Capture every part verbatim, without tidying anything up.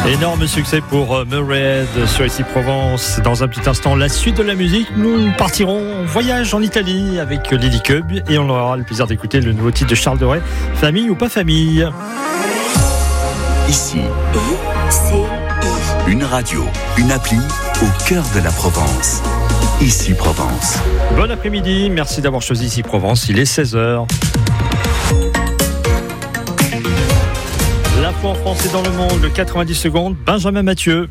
Énorme succès pour Murray sur Ici Provence. Dans un petit instant, la suite de la musique. Nous partirons en voyage en Italie avec Lily Cub et on aura le plaisir d'écouter le nouveau titre de Charles Doré, Famille ou pas famille. Ici, une radio, une appli au cœur de la Provence. Ici Provence. Bon après-midi, merci d'avoir choisi Ici Provence, il est seize heures. L'info en France et dans le monde, le quatre-vingt-dix secondes, Benjamin Mathieu.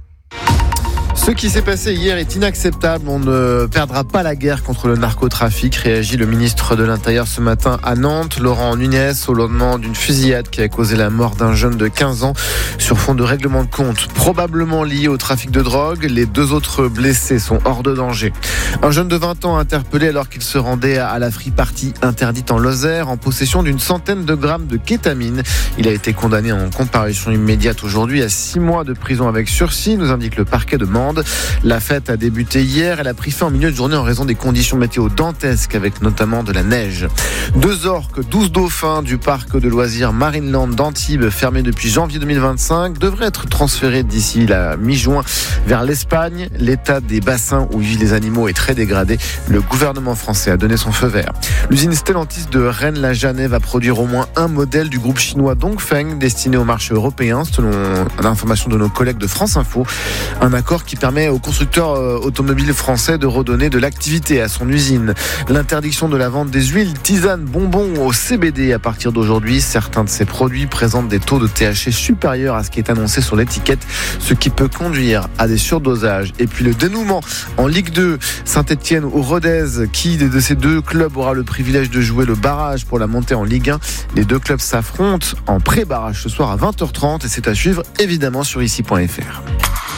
Ce qui s'est passé hier est inacceptable. On ne perdra pas la guerre contre le narcotrafic, réagit le ministre de l'Intérieur ce matin à Nantes, Laurent Nunez, au lendemain d'une fusillade qui a causé la mort d'un jeune de quinze ans sur fond de règlement de compte, probablement lié au trafic de drogue. Les deux autres blessés sont hors de danger. Un jeune de vingt ans interpellé alors qu'il se rendait à la free party interdite en Lozère en possession d'une centaine de grammes de kétamine. Il a été condamné en comparution immédiate aujourd'hui à six mois de prison avec sursis, nous indique le parquet de Mende. La fête a débuté hier, elle a pris fin en milieu de journée en raison des conditions météo dantesques avec notamment de la neige. Deux orques, douze dauphins du parc de loisirs Marineland d'Antibes, fermé depuis janvier deux mille vingt-cinq, devraient être transférés d'ici la mi-juin vers l'Espagne. L'état des bassins où vivent les animaux est très dégradé. Le gouvernement français a donné son feu vert. L'usine Stellantis de Rennes-la-Janet va produire au moins un modèle du groupe chinois Dongfeng destiné au marché européen, selon l'information de nos collègues de France Info. Un accord qui permet au constructeur automobile français de redonner de l'activité à son usine. L'interdiction de la vente des huiles, tisanes, bonbons au C B D à partir d'aujourd'hui. Certains de ces produits présentent des taux de T H C supérieurs à ce qui est annoncé sur l'étiquette, ce qui peut conduire à des surdosages. Et puis le dénouement en Ligue deux, Saint-Etienne ou Rodez, qui de ces deux clubs aura le privilège de jouer le barrage pour la montée en Ligue un. Les deux clubs s'affrontent en pré-barrage ce soir à vingt heures trente et c'est à suivre évidemment sur ici point f r.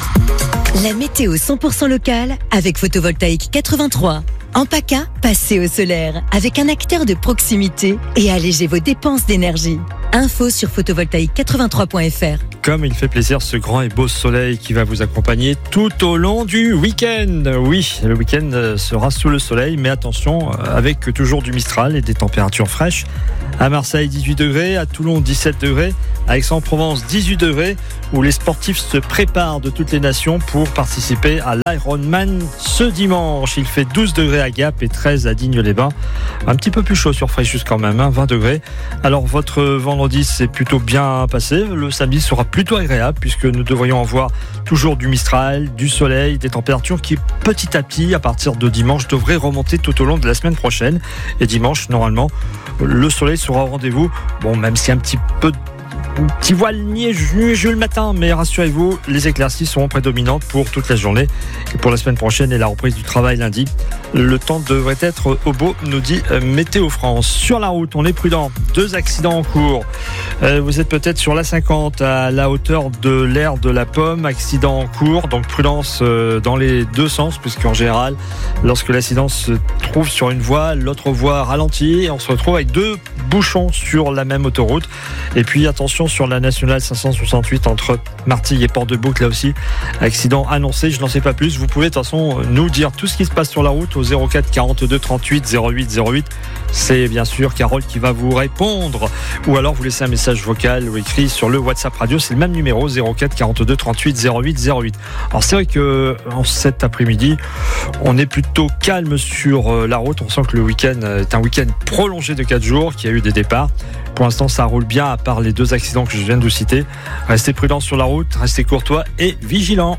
La météo cent pour cent locale avec Photovoltaïque quatre-vingt-trois. En PACA, passez au solaire avec un acteur de proximité et allégez vos dépenses d'énergie. Info sur photovoltaïque quatre-vingt-trois point f r. Comme il fait plaisir ce grand et beau soleil qui va vous accompagner tout au long du week-end. Oui, le week-end sera sous le soleil, mais attention, avec toujours du Mistral et des températures fraîches. À Marseille, dix-huit degrés, à Toulon, dix-sept degrés, à Aix-en-Provence, dix-huit degrés, où les sportifs se préparent de toutes les nations pour participer à l'Ironman ce dimanche. Il fait douze degrés à Gap et treize à Digne-les-Bains. Un petit peu plus chaud sur Fréjus quand même, hein, vingt degrés. Alors votre vendredi s'est plutôt bien passé. Le samedi sera plutôt agréable puisque nous devrions avoir toujours du Mistral, du soleil, des températures qui petit à petit, à partir de dimanche, devraient remonter tout au long de la semaine prochaine. Et dimanche, normalement, le soleil sera au rendez-vous. Bon, même si un petit peu un petit voile nuageux le matin, mais rassurez-vous, les éclaircies seront prédominantes pour toute la journée. Et pour la semaine prochaine et la reprise du travail lundi, le temps devrait être au beau, nous dit Météo France. Sur la route, on est prudent. Deux accidents en cours. Euh, vous êtes peut-être sur l'A cinquante à la hauteur de l'aire de la Pomme. Accident en cours, donc prudence euh, dans les deux sens, puisqu'en général, lorsque l'accident se trouve sur une voie, l'autre voie ralentit et on se retrouve avec deux bouchons sur la même autoroute. Et puis attention sur la nationale cinq cent soixante-huit entre Martigues et Port-de-Boucle, là aussi accident annoncé, je n'en sais pas plus. Vous pouvez de toute façon nous dire tout ce qui se passe sur la route au zéro quatre quarante-deux trente-huit zéro huit zéro huit. C'est bien sûr Carole qui va vous répondre, ou alors vous laissez un message vocal ou écrit sur le WhatsApp radio, c'est le même numéro zéro quatre quarante-deux trente-huit zéro huit zéro huit. Alors c'est vrai que en cet après-midi on est plutôt calme sur la route. On sent que le week-end est un week-end prolongé de quatre jours, qu'il y a eu des départs. Pour l'instant, ça roule bien, à part les deux accidents que je viens de vous citer. Restez prudents sur la route, restez courtois et vigilants.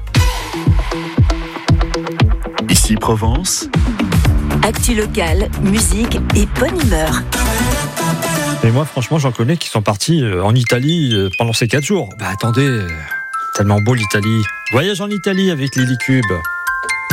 Ici Provence. Actu locale, musique et bonne humeur. Et moi, franchement, j'en connais qui sont partis en Italie pendant ces quatre jours. Bah attendez, tellement beau l'Italie. Voyage en Italie avec Lily Cube.